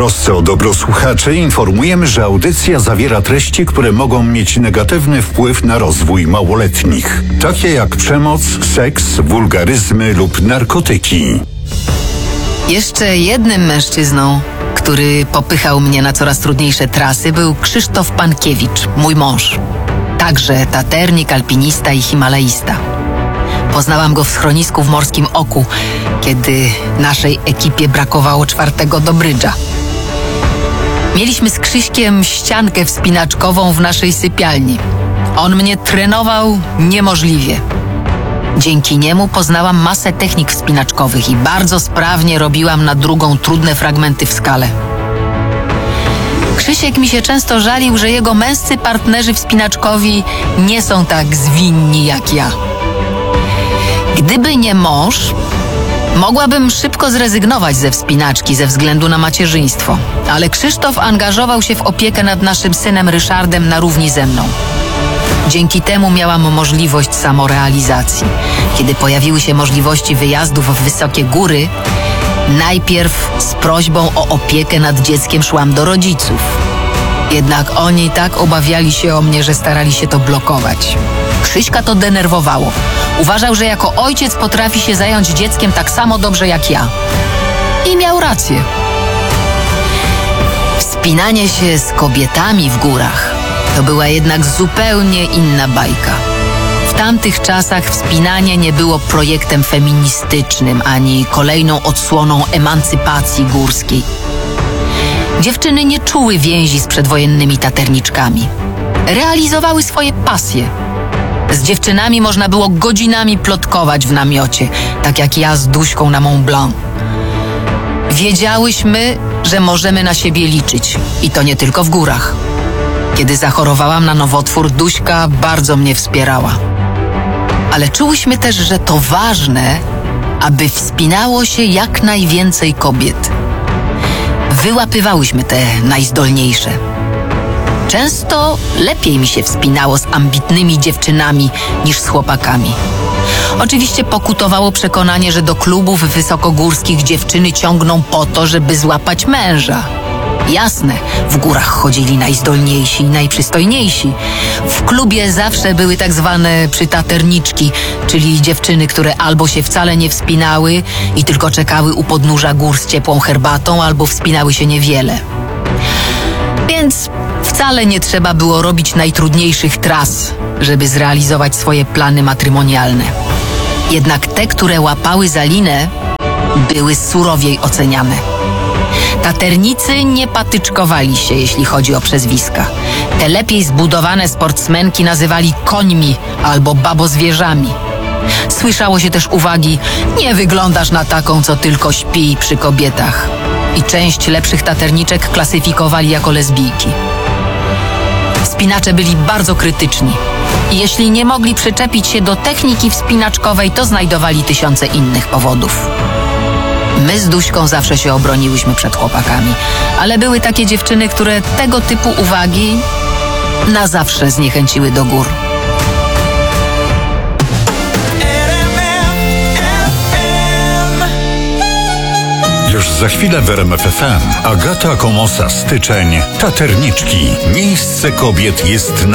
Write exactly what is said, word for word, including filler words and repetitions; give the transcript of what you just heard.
trosce o dobro słuchaczy informujemy, że audycja zawiera treści, które mogą mieć negatywny wpływ na rozwój małoletnich, takie jak przemoc, seks, wulgaryzmy lub narkotyki. Jeszcze jednym mężczyzną, który popychał mnie na coraz trudniejsze trasy, był Krzysztof Pankiewicz, mój mąż. Także taternik, alpinista i himalaista. Poznałam go w schronisku w Morskim Oku, kiedy naszej ekipie brakowało czwartego do brydża. Mieliśmy z Krzyśkiem ściankę wspinaczkową w naszej sypialni. On mnie trenował niemożliwie. Dzięki niemu poznałam masę technik wspinaczkowych i bardzo sprawnie robiłam na drugą trudne fragmenty w skale. Krzysiek mi się często żalił, że jego męscy partnerzy wspinaczkowi nie są tak zwinni jak ja. Gdyby nie mąż, mogłabym szybko zrezygnować ze wspinaczki ze względu na macierzyństwo, ale Krzysztof angażował się w opiekę nad naszym synem Ryszardem na równi ze mną. Dzięki temu miałam możliwość samorealizacji. Kiedy pojawiły się możliwości wyjazdów w wysokie góry, najpierw z prośbą o opiekę nad dzieckiem szłam do rodziców. Jednak oni tak obawiali się o mnie, że starali się to blokować. Krzyśka to denerwowało. Uważał, że jako ojciec potrafi się zająć dzieckiem tak samo dobrze jak ja. I miał rację. Wspinanie się z kobietami w górach to była jednak zupełnie inna bajka. W tamtych czasach wspinanie nie było projektem feministycznym ani kolejną odsłoną emancypacji górskiej. Dziewczyny nie czuły więzi z przedwojennymi taterniczkami. Realizowały swoje pasje. Z dziewczynami można było godzinami plotkować w namiocie, tak jak ja z Duśką na Mont Blanc. Wiedziałyśmy, że możemy na siebie liczyć i to nie tylko w górach. Kiedy zachorowałam na nowotwór, Duśka bardzo mnie wspierała. Ale czułyśmy też, że to ważne, aby wspinało się jak najwięcej kobiet. Wyłapywałyśmy te najzdolniejsze. Często lepiej mi się wspinało z ambitnymi dziewczynami niż z chłopakami. Oczywiście pokutowało przekonanie, że do klubów wysokogórskich dziewczyny ciągną po to, żeby złapać męża. Jasne, w górach chodzili najzdolniejsi i najprzystojniejsi. W klubie zawsze były tak zwane przytaterniczki, czyli dziewczyny, które albo się wcale nie wspinały i tylko czekały u podnóża gór z ciepłą herbatą, albo wspinały się niewiele. Więc wcale nie trzeba było robić najtrudniejszych tras, żeby zrealizować swoje plany matrymonialne. Jednak te, które łapały za linę, były surowiej oceniane. Taternicy nie patyczkowali się, jeśli chodzi o przezwiska. Te lepiej zbudowane sportsmenki nazywali końmi albo babozwierzami. Słyszało się też uwagi: nie wyglądasz na taką, co tylko śpi przy kobietach. I część lepszych taterniczek klasyfikowali jako lesbijki. Wspinacze byli bardzo krytyczni. I jeśli nie mogli przyczepić się do techniki wspinaczkowej, to znajdowali tysiące innych powodów. My z Duśką zawsze się obroniłyśmy przed chłopakami, ale były takie dziewczyny, które tego typu uwagi na zawsze zniechęciły do gór. Już za chwilę w R M F F M Agata Komosa, Styczeń, Taterniczki. Miejsce kobiet jest na